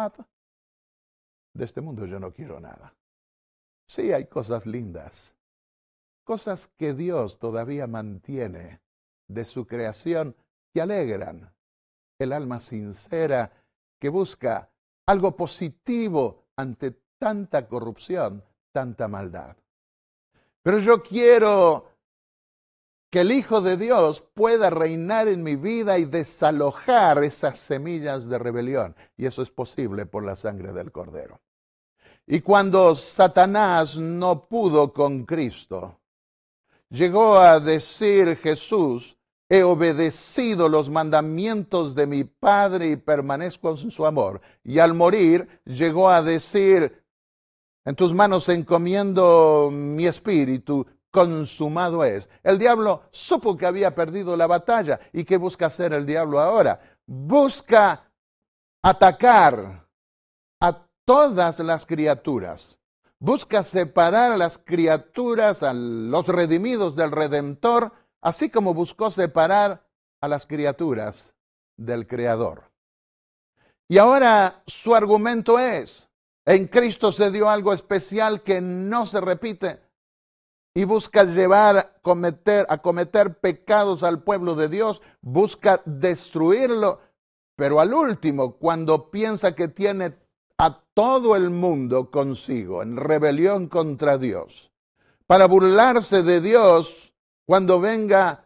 verdad, de este mundo yo no quiero nada. Sí, hay cosas lindas, cosas que Dios todavía mantiene de su creación que alegran el alma sincera que busca algo positivo ante tanta corrupción, tanta maldad. Pero yo quiero que el Hijo de Dios pueda reinar en mi vida y desalojar esas semillas de rebelión. Y eso es posible por la sangre del Cordero. Y cuando Satanás no pudo con Cristo, llegó a decir Jesús: he obedecido los mandamientos de mi Padre y permanezco en su amor. Y al morir llegó a decir: en tus manos encomiendo mi espíritu, consumado es. El diablo supo que había perdido la batalla. ¿Y qué busca hacer el diablo ahora? Busca atacar a todas las criaturas. Busca separar a las criaturas, a los redimidos del Redentor, así como buscó separar a las criaturas del Creador. Y ahora su argumento es: en Cristo se dio algo especial que no se repite, y busca llevar a cometer pecados al pueblo de Dios, busca destruirlo, pero al último, cuando piensa que tiene a todo el mundo consigo, en rebelión contra Dios, para burlarse de Dios cuando venga